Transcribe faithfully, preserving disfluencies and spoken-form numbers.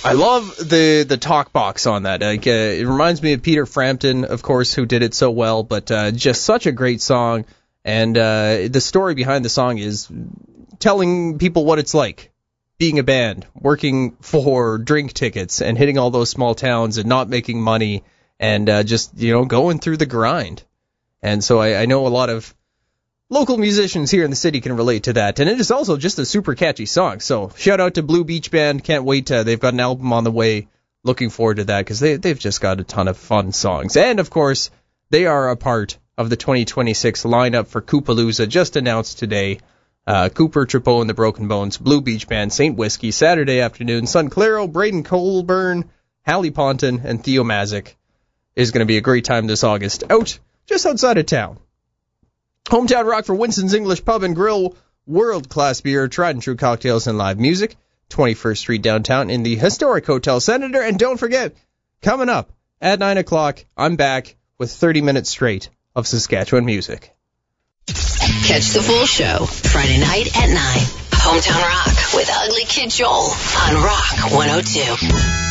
I love the the talk box on that. Like, uh, it reminds me of Peter Frampton, of course, who did it so well, but uh, just such a great song. And uh, the story behind the song is telling people what it's like being a band, working for drink tickets and hitting all those small towns and not making money and uh, just, you know, going through the grind. And so I, I know a lot of local musicians here in the city can relate to that. And it is also just a super catchy song. So shout out to Blue Beach Band. Can't wait. Uh, they've got an album on the way. Looking forward to that because they, they've just got a ton of fun songs. And, of course, they are a part of the twenty twenty-six lineup for Koopalooza, just announced today. Uh, Cooper, Trippo and the Broken Bones, Blue Beach Band, Saint Whiskey, Saturday afternoon, Sun Claro, Braden Colburn, Hallie Ponton, and Theo Mazik. Is going to be a great time this August out just outside of town. Hometown rock for Winston's English Pub and Grill, world-class beer, tried and true cocktails and live music, twenty-first Street downtown in the historic Hotel Senator. And don't forget, coming up at nine o'clock, I'm back with thirty minutes straight of Saskatchewan music. Catch the full show Friday night at nine. Hometown Rock with Ugly Kid Joel on Rock one oh two.